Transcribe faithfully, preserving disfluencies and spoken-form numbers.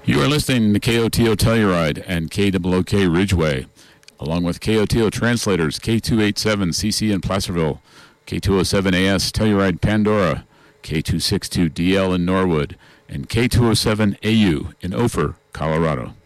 You are listening to K O T O Telluride and K O O K Ridgeway, along with K O T O translators K two eighty-seven C C in Placerville, K two oh seven A S Telluride Pandora, K two sixty-two D L in Norwood, and K two oh seven A U in Ophir, Colorado.